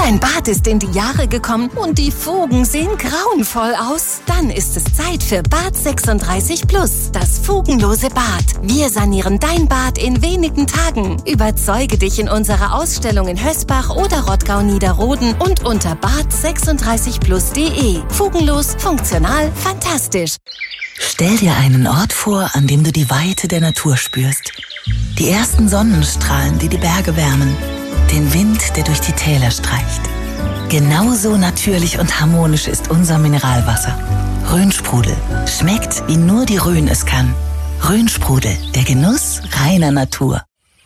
Dein Bad ist in die Jahre gekommen und die Fugen sehen grauenvoll aus? Dann ist es Zeit für Bad 36 Plus, das fugenlose Bad. Wir sanieren dein Bad in wenigen Tagen. Überzeuge dich in unserer Ausstellung in Hösbach oder Rottgau-Niederroden und unter bad36plus.de. Fugenlos, funktional, fantastisch. Stell dir einen Ort vor, an dem du die Weite der Natur spürst. Die ersten Sonnenstrahlen, die die Berge wärmen. Den Wind, der durch die Täler streicht. Genauso natürlich und harmonisch ist unser Mineralwasser. Rhönsprudel. Schmeckt, wie nur die Rhön es kann. Rhönsprudel, der Genuss reiner Natur.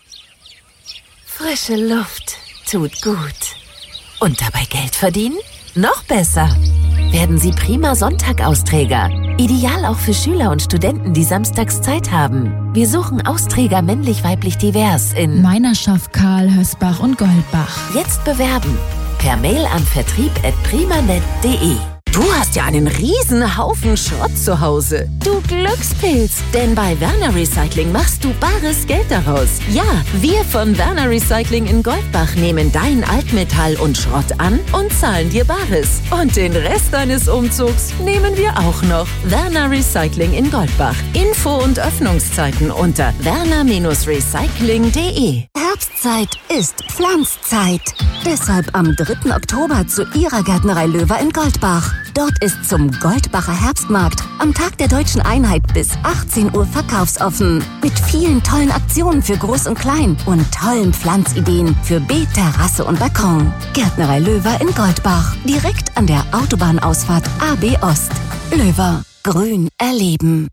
Frische Luft tut gut. Und dabei Geld verdienen? Noch besser. Werden Sie prima Sonntag-Austräger. Ideal auch für Schüler und Studenten, die samstags Zeit haben. Wir suchen Austräger männlich-weiblich divers in Meinerschaft, Karl, Hösbach und Goldbach. Jetzt bewerben. Per Mail an vertrieb@primanet.de. Du hast ja einen riesen Haufen Schrott zu Hause. Du Glückspilz, denn bei Werner Recycling machst du bares Geld daraus. Ja, wir von Werner Recycling in Goldbach nehmen dein Altmetall und Schrott an und zahlen dir Bares. Und den Rest deines Umzugs nehmen wir auch noch. Werner Recycling in Goldbach. Info und Öffnungszeiten unter werner-recycling.de. Herbstzeit ist Pflanzzeit. Deshalb am 3. Oktober zu Ihrer Gärtnerei Löwer in Goldbach. Dort ist zum Goldbacher Herbstmarkt am Tag der Deutschen Einheit bis 18 Uhr verkaufsoffen. Mit vielen tollen Aktionen für Groß und Klein und tollen Pflanzideen für Beet, Terrasse und Balkon. Gärtnerei Löwer in Goldbach. Direkt an der Autobahnausfahrt AB Ost. Löwer. Grün erleben.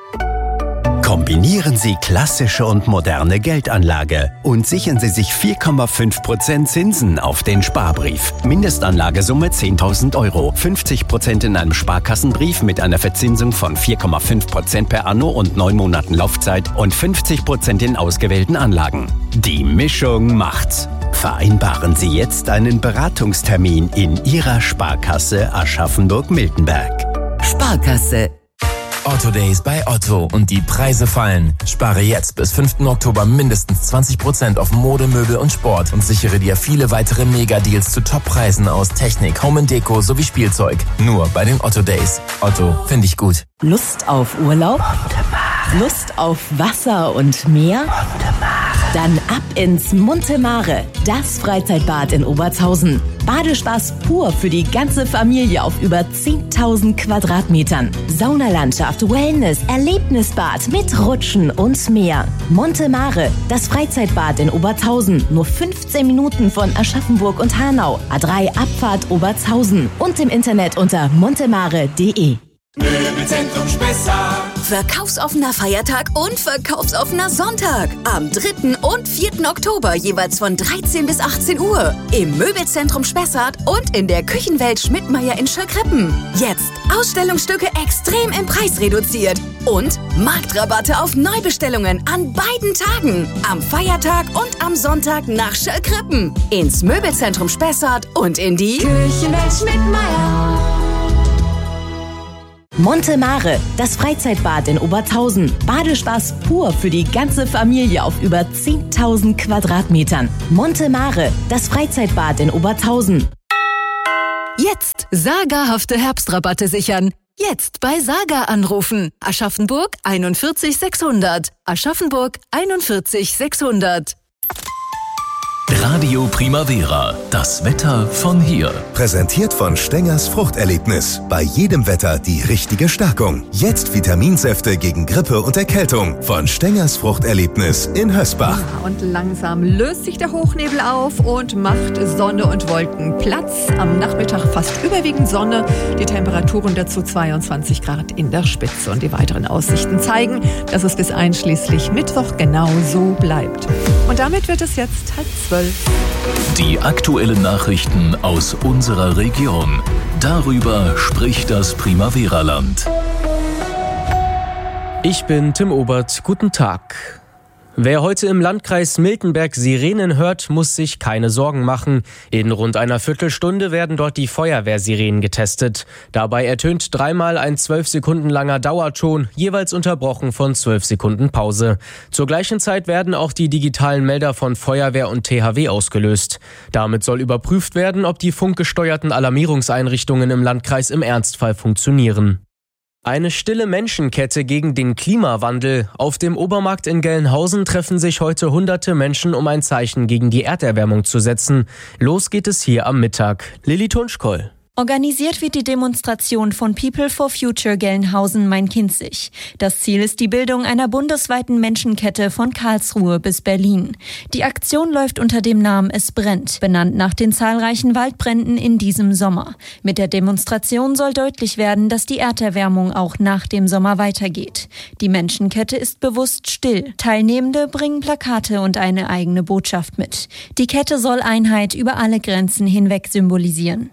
Kombinieren Sie klassische und moderne Geldanlage und sichern Sie sich 4,5% Zinsen auf den Sparbrief. Mindestanlagesumme 10.000 €, 50% in einem Sparkassenbrief mit einer Verzinsung von 4,5% per Anno und 9 Monaten Laufzeit und 50% in ausgewählten Anlagen. Die Mischung macht's. Vereinbaren Sie jetzt einen Beratungstermin in Ihrer Sparkasse Aschaffenburg-Miltenberg. Sparkasse. Otto Days bei Otto und die Preise fallen. Spare jetzt bis 5. Oktober mindestens 20% auf Mode, Möbel und Sport und sichere dir viele weitere Megadeals zu Toppreisen aus Technik, Home & Deko sowie Spielzeug. Nur bei den Otto Days. Otto, finde ich gut. Lust auf Urlaub? Lust auf Wasser und Meer? Dann ab ins Montemare, das Freizeitbad in Obertshausen. Badespaß pur für die ganze Familie auf über 10.000 Quadratmetern. Saunalandschaft, Wellness, Erlebnisbad mit Rutschen und mehr. Montemare, das Freizeitbad in Obertshausen. Nur 15 Minuten von Aschaffenburg und Hanau. A3 Abfahrt Obertshausen. Und im Internet unter montemare.de. Möbelzentrum Spessart. Verkaufsoffener Feiertag und verkaufsoffener Sonntag. Am 3. und 4. Oktober jeweils von 13 bis 18 Uhr. Im Möbelzentrum Spessart und in der Küchenwelt Schmidtmeyer in Schöckrippen. Jetzt Ausstellungsstücke extrem im Preis reduziert. Und Marktrabatte auf Neubestellungen an beiden Tagen. Am Feiertag und am Sonntag nach Schöckrippen. Ins Möbelzentrum Spessart und in die Küchenwelt Schmidtmeyer. Montemare, das Freizeitbad in Obertshausen. Badespaß pur für die ganze Familie auf über 10.000 Quadratmetern. Montemare, das Freizeitbad in Obertshausen. Jetzt sagerhafte Herbstrabatte sichern. Jetzt bei Saga anrufen. Aschaffenburg 41 600. Aschaffenburg 41 600. Radio Primavera, das Wetter von hier. Präsentiert von Stengers Fruchterlebnis. Bei jedem Wetter die richtige Stärkung. Jetzt Vitaminsäfte gegen Grippe und Erkältung. Von Stengers Fruchterlebnis in Hösbach. Ja, und langsam löst sich der Hochnebel auf und macht Sonne und Wolken Platz. Am Nachmittag fast überwiegend Sonne. Die Temperaturen dazu 22 Grad in der Spitze. Und die weiteren Aussichten zeigen, dass es bis einschließlich Mittwoch genau so bleibt. Und damit wird es jetzt 11:30. Die aktuellen Nachrichten aus unserer Region. Darüber spricht das Primavera-Land. Ich bin Tim Obert. Guten Tag. Wer heute im Landkreis Miltenberg Sirenen hört, muss sich keine Sorgen machen. In rund einer Viertelstunde werden dort die Feuerwehrsirenen getestet. Dabei ertönt dreimal ein 12 Sekunden langer Dauerton, jeweils unterbrochen von 12 Sekunden Pause. Zur gleichen Zeit werden auch die digitalen Melder von Feuerwehr und THW ausgelöst. Damit soll überprüft werden, ob die funkgesteuerten Alarmierungseinrichtungen im Landkreis im Ernstfall funktionieren. Eine stille Menschenkette gegen den Klimawandel. Auf dem Obermarkt in Gelnhausen treffen sich heute hunderte Menschen, um ein Zeichen gegen die Erderwärmung zu setzen. Los geht es hier am Mittag. Lilly Tunschkoll. Organisiert wird die Demonstration von People for Future Gelnhausen-Main-Kinzig. Das Ziel ist die Bildung einer bundesweiten Menschenkette von Karlsruhe bis Berlin. Die Aktion läuft unter dem Namen Es brennt, benannt nach den zahlreichen Waldbränden in diesem Sommer. Mit der Demonstration soll deutlich werden, dass die Erderwärmung auch nach dem Sommer weitergeht. Die Menschenkette ist bewusst still. Teilnehmende bringen Plakate und eine eigene Botschaft mit. Die Kette soll Einheit über alle Grenzen hinweg symbolisieren.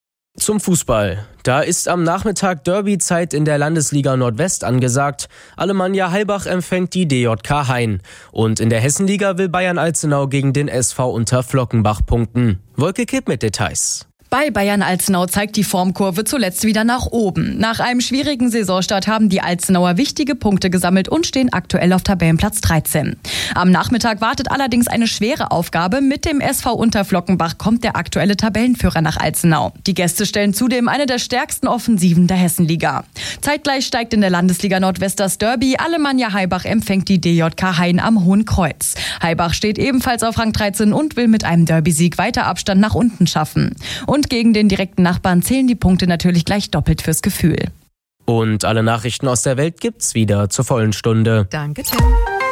Zum Fußball. Da ist am Nachmittag Derby-Zeit in der Landesliga Nordwest angesagt. Alemannia Heilbach empfängt die DJK Hain. Und in der Hessenliga will Bayern Alzenau gegen den SV Unterflockenbach punkten. Wolke Kipp mit Details. Bei Bayern Alzenau zeigt die Formkurve zuletzt wieder nach oben. Nach einem schwierigen Saisonstart haben die Alzenauer wichtige Punkte gesammelt und stehen aktuell auf Tabellenplatz 13. Am Nachmittag wartet allerdings eine schwere Aufgabe. Mit dem SV Unterflockenbach kommt der aktuelle Tabellenführer nach Alzenau. Die Gäste stellen zudem eine der stärksten Offensiven der Hessenliga. Zeitgleich steigt in der Landesliga Nordwest das Derby. Alemannia Heilbach empfängt die DJK Hain am Hohen Kreuz. Heilbach steht ebenfalls auf Rang 13 und will mit einem Derby-Sieg weiter Abstand nach unten schaffen. Und gegen den direkten Nachbarn zählen die Punkte natürlich gleich doppelt fürs Gefühl. Und alle Nachrichten aus der Welt gibt's wieder zur vollen Stunde. Danke, Tim.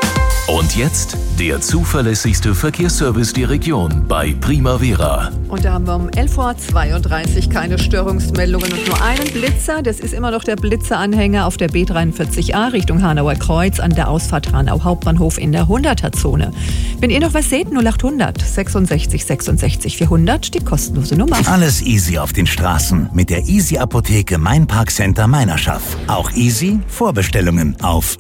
Und jetzt der zuverlässigste Verkehrsservice der Region bei Primavera. Und da haben wir um 11.32 Uhr keine Störungsmeldungen und nur einen Blitzer. Das ist immer noch der Blitzeranhänger auf der B43a Richtung Hanauer Kreuz an der Ausfahrt Hanau Hauptbahnhof in der 100er-Zone. Wenn ihr noch was seht, 0800 66 66 400, die kostenlose Nummer. Alles easy auf den Straßen mit der Easy Apotheke Main Park Center Meinerschaff. Auch easy Vorbestellungen auf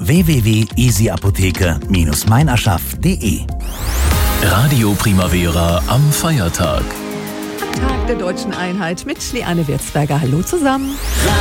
www.easyapotheke-meinerschaff.de. Radio Primavera am Feiertag. Tag der Deutschen Einheit mit Liane Wirzberger. Hallo zusammen.